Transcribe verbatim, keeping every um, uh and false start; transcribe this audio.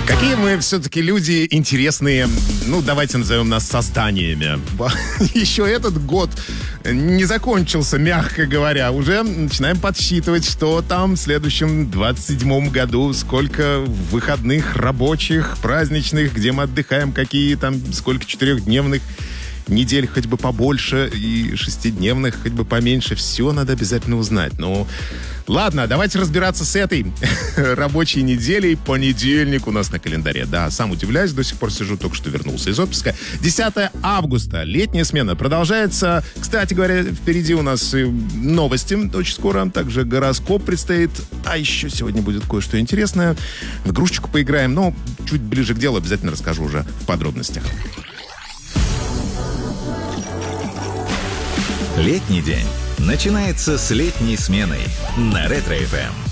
Какие мы все-таки люди интересные, ну, давайте назовем нас созданиями. Еще этот год не закончился, мягко говоря. Уже начинаем подсчитывать, что там в следующем двадцать седьмом году, сколько выходных, рабочих, праздничных, где мы отдыхаем, какие там, сколько четырехдневных недель хоть бы побольше и шестидневных хоть бы поменьше. Все надо обязательно узнать. Ну, ладно, давайте разбираться с этой рабочей неделей. Понедельник у нас на календаре. Да, сам удивляюсь, до сих пор сижу, только что вернулся из отпуска. десятое августа. Летняя смена продолжается. Кстати говоря, впереди у нас новости очень скоро. Также гороскоп предстоит. А еще сегодня будет кое-что интересное. В игрушечку поиграем, но чуть ближе к делу обязательно расскажу уже в подробностях. Летний день начинается с летней сменой на Ретро-эф эм.